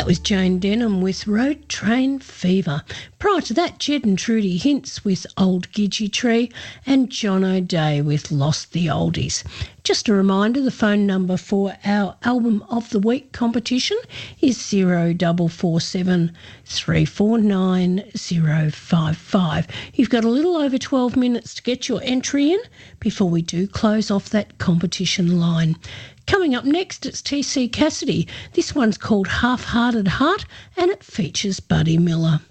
That was Jane Denham with Road Train Fever. Prior to that, Jed and Trudy Hintz with Old Gidgee Tree and John O'Day with Lost the Oldies. Just a reminder, the phone number for our Album of the Week competition is 0447 349 055. You've got a little over 12 minutes to get your entry in before we do close off that competition line. Coming up next, it's TC Cassidy. This one's called Half-Hearted Heart and it features Buddy Miller.